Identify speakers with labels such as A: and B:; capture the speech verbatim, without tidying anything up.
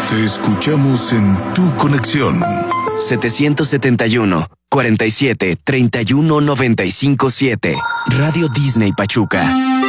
A: Te escuchamos en tu conexión.
B: setecientos setenta y uno, cuarenta y siete, treinta y uno, noventa y cinco, siete. Radio Disney Pachuca.